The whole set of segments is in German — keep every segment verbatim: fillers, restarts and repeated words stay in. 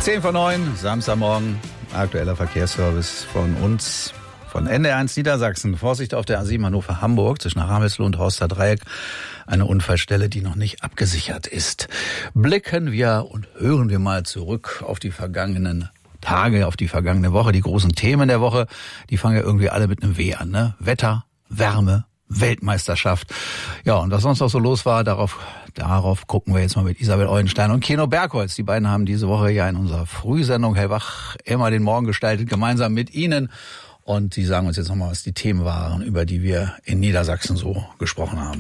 zehn vor neun, Samstagmorgen, aktueller Verkehrsservice von uns, von N D R eins Niedersachsen. Vorsicht auf der A sieben Hannover-Hamburg zwischen Ramelow und Horster Dreieck. Eine Unfallstelle, die noch nicht abgesichert ist. Blicken wir und hören wir mal zurück auf die vergangenen Tage, auf die vergangene Woche. Die großen Themen der Woche, die fangen ja irgendwie alle mit einem W an, ne? Wetter, Wärme, Weltmeisterschaft. Ja, und was sonst noch so los war, darauf darauf gucken wir jetzt mal mit Isabel Eulenstein und Keno Bergholz. Die beiden haben diese Woche ja in unserer Frühsendung Hellwach immer den Morgen gestaltet, gemeinsam mit Ihnen. Und die sagen uns jetzt nochmal, was die Themen waren, über die wir in Niedersachsen so gesprochen haben.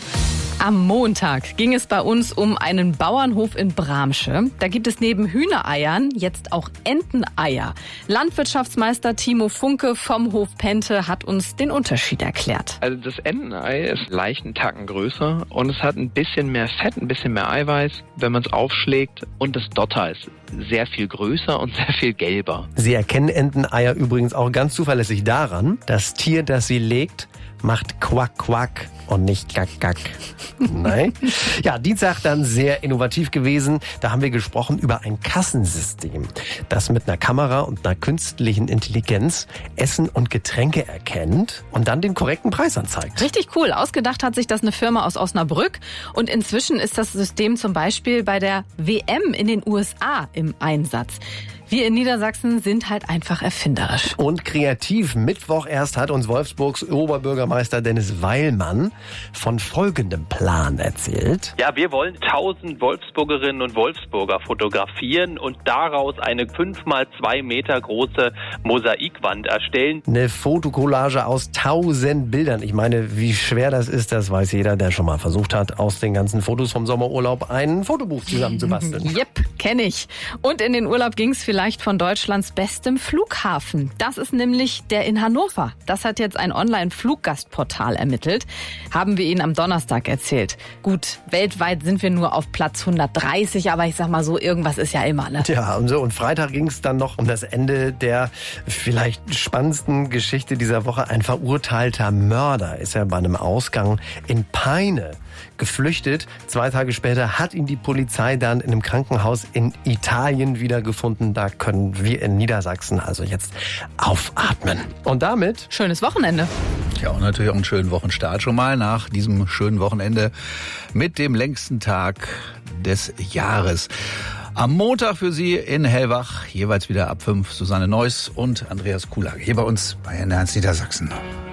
Am Montag ging es bei uns um einen Bauernhof in Bramsche. Da gibt es neben Hühnereiern jetzt auch Enteneier. Landwirtschaftsmeister Timo Funke vom Hof Pente hat uns den Unterschied erklärt. Also das Entenei ist leicht einen Tacken größer und es hat ein bisschen mehr Fett, ein bisschen mehr Eiweiß, wenn man es aufschlägt. Und das Dotter ist sehr viel größer und sehr viel gelber. Sie erkennen Enteneier übrigens auch ganz zuverlässig daran, das Tier, das sie legt, macht Quack Quack und nicht Gack Gack. Nein. Ja, Dienstag dann sehr innovativ gewesen. Da haben wir gesprochen über ein Kassensystem, das mit einer Kamera und einer künstlichen Intelligenz Essen und Getränke erkennt und dann den korrekten Preis anzeigt. Richtig cool. Ausgedacht hat sich das eine Firma aus Osnabrück. Und inzwischen ist das System zum Beispiel bei der W M in den U S A im Einsatz. Wir in Niedersachsen sind halt einfach erfinderisch. Und kreativ. Mittwoch erst hat uns Wolfsburgs Oberbürgermeister Dennis Weilmann von folgendem Plan erzählt. Ja, wir wollen tausend Wolfsburgerinnen und Wolfsburger fotografieren und daraus eine fünf mal zwei Meter große Mosaikwand erstellen. Eine Fotokollage aus tausend Bildern. Ich meine, wie schwer das ist, das weiß jeder, der schon mal versucht hat, aus den ganzen Fotos vom Sommerurlaub ein Fotobuch zusammenzubasteln. Jep, kenne ich. Und in den Urlaub ging's vielleicht von Deutschlands bestem Flughafen. Das ist nämlich der in Hannover. Das hat jetzt ein Online-Fluggastportal ermittelt. Haben wir Ihnen am Donnerstag erzählt. Gut, weltweit sind wir nur auf Platz hundertdreißig, aber ich sag mal so, irgendwas ist ja immer, ne? Ja, und so. Und Freitag ging es dann noch um das Ende der vielleicht spannendsten Geschichte dieser Woche. Ein verurteilter Mörder ist ja bei einem Ausgang in Peine geflüchtet. Zwei Tage später hat ihn die Polizei dann in einem Krankenhaus in Italien wiedergefunden. Da können wir in Niedersachsen also jetzt aufatmen. Und damit schönes Wochenende. Ja, und natürlich auch einen schönen Wochenstart schon mal nach diesem schönen Wochenende mit dem längsten Tag des Jahres. Am Montag für Sie in Hellwach, jeweils wieder ab fünf, Susanne Neuss und Andreas Kulag. Hier bei uns bei N D R eins Niedersachsen.